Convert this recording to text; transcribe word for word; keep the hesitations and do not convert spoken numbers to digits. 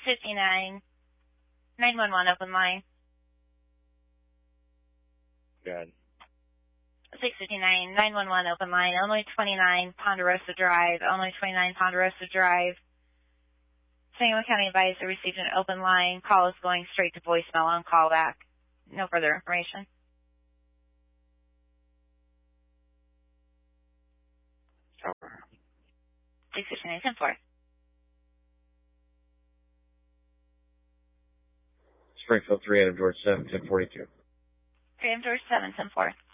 fifty-nine, nine one one open line. Good. six fifty-nine, nine one one open line, Illinois twenty-nine, Ponderosa Drive, Illinois twenty-nine, Ponderosa Drive. Sangamon County advisor received an open line. Call is going straight to voicemail on callback. No further information. Over. six fifty-nine, ten four. Springfield three, Adam George seven, ten forty-two. three, Adam George seven, ten four.